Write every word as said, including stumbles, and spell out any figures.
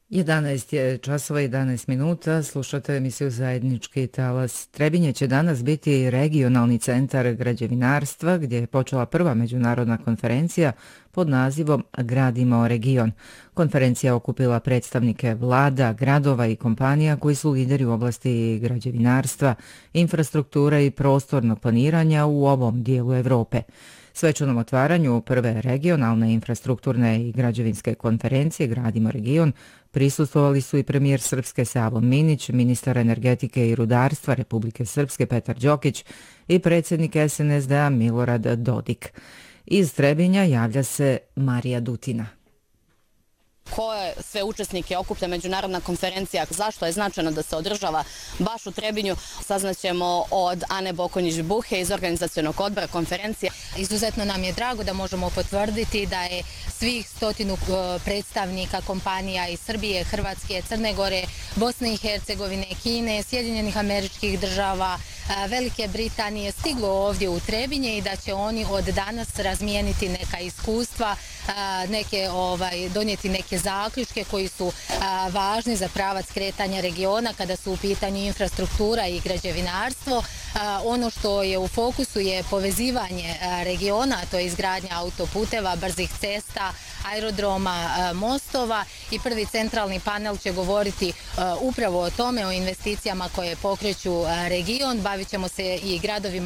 jedanaest je časova jedanaest minuta, slušate emisiju Zajednički talas. Trebinje će danas biti regionalni centar građevinarstva gdje je počela prva međunarodna konferencija pod nazivom Gradimo region. Konferencija okupila predstavnike vlada, gradova i kompanija koji su lideri u oblasti građevinarstva, infrastrukture i prostornog planiranja u ovom dijelu Evrope. Svečanom otvaranju prve regionalne infrastrukturne i građevinske konferencije Gradimo region prisustvovali su i premijer Srpske Savo Minić, ministar energetike i rudarstva Republike Srpske Petar Đokić i predsjednik es en es de a Milorad Dodik. Iz Trebinja javlja se Marija Dutina. Koje sve učesnike okuplja međunarodna konferencija, zašto je značajno da se održava baš u Trebinju, saznaćemo od Ane Bokonjić-Buhe iz organizacionog odbora konferencije. Izuzetno nam je drago da možemo potvrditi da je svih stotinu predstavnika kompanija iz Srbije, Hrvatske, Crne Gore, Bosne i Hercegovine, Kine, Sjedinjenih Američkih Država, Velike Britanije stiglo ovdje u Trebinje i da će oni od danas razmijeniti neka iskustva, neke, ovaj, donijeti neke zaključke koji su a, važni za pravac kretanja regiona kada su u pitanju infrastruktura i građevinarstvo. A, ono što je u fokusu je povezivanje a, regiona, to je izgradnja autoputeva, brzih cesta, aerodroma, a, mostova i prvi centralni panel će govoriti a, upravo o tome, o investicijama koje pokreću a, region. Bavit ćemo se i gradovima